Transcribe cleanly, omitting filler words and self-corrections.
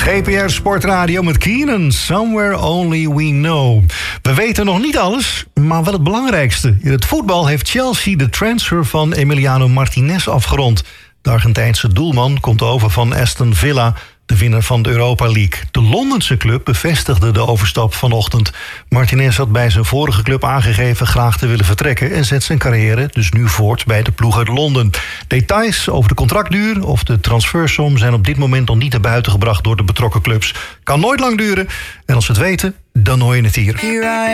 GPR Sportradio met Keenan, Somewhere Only We Know. We weten nog niet alles, maar wel het belangrijkste. In het voetbal heeft Chelsea de transfer van Emiliano Martinez afgerond. De Argentijnse doelman komt over van Aston Villa, de winnaar van de Europa League. De Londense club bevestigde de overstap vanochtend. Martinez had bij zijn vorige club aangegeven graag te willen vertrekken en zet zijn carrière dus nu voort bij de ploeg uit Londen. Details over de contractduur of de transfersom zijn op dit moment nog niet naar buiten gebracht door de betrokken clubs. Kan nooit lang duren en als we het weten, dan hoor je het hier.